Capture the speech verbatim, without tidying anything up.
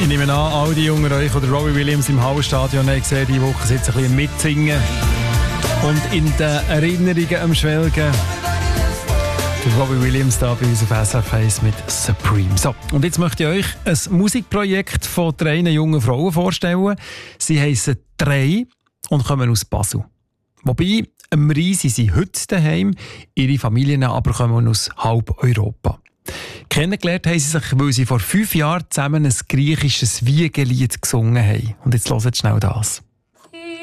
Ich nehme an, all die unter euch, die Robbie Williams im Hallstadion haben gesehen, diese Woche sind ein bisschen mitsingen und in den Erinnerungen am Schwelgen. Der Robbie Williams da bei uns auf S R F eins mit Supreme. So, und jetzt möchte ich euch ein Musikprojekt von drei jungen Frauen vorstellen. Sie heissen «Drei» und kommen aus Basel. Wobei, am Rhein sind sie heute daheim, ihre Familien aber kommen aus halb Europa. Kennengelernt haben sie sich, weil sie vor fünf Jahren zusammen ein griechisches Wiegelied gesungen haben. Und jetzt hört schnell das.